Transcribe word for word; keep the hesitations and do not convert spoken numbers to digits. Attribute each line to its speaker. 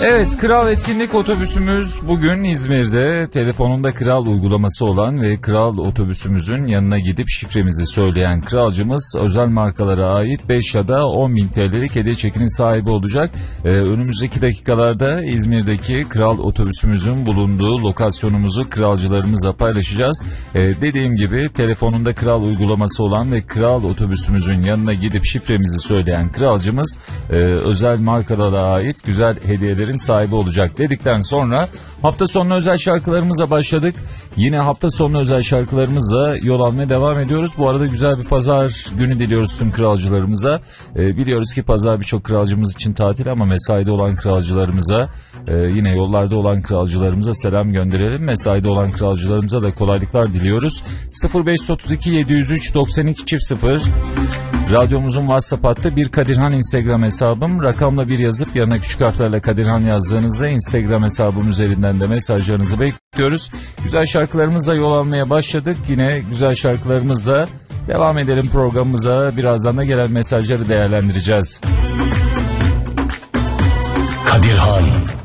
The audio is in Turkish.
Speaker 1: Evet, Kral Etkinlik Otobüsümüz bugün İzmir'de. Telefonunda Kral uygulaması olan ve Kral otobüsümüzün yanına gidip şifremizi söyleyen kralcımız özel markalara ait beş ya da on bin T L'lik hediye çekinin sahibi olacak. Ee, önümüzdeki dakikalarda İzmir'deki Kral otobüsümüzün bulunduğu lokasyonumuzu kralcılarımızla paylaşacağız. Ee, dediğim gibi telefonunda Kral uygulaması olan ve Kral otobüsümüzün yanına gidip şifremizi söyleyen kralcımız e, özel markalara ait güzel hediyelerin sahibi olacak dedikten sonra hafta sonu özel şarkılarımıza başladık. Yine hafta sonu özel şarkılarımızla yol almaya devam ediyoruz. Bu arada güzel bir pazar günü diliyoruz tüm kralcılarımıza. Ee, biliyoruz ki pazar birçok kralcımız için tatil ama mesaide olan kralcılarımıza, e, yine yollarda olan kralcılarımıza selam gönderelim. Mesaide olan kralcılarımıza da kolaylıklar diliyoruz. sıfır beş otuz iki yedi yüz üç doksan iki çift sıfır Radyomuzun WhatsApp hattı, bir Kadirhan Instagram hesabım. Rakamla bir yazıp yanına küçük harflerle Kadirhan yazdığınızda Instagram hesabım üzerinden de mesajlarınızı bekliyoruz. Güzel şarkılarımızla yol almaya başladık. Yine güzel şarkılarımızla devam edelim programımıza. Birazdan da gelen mesajları değerlendireceğiz.
Speaker 2: Kadirhan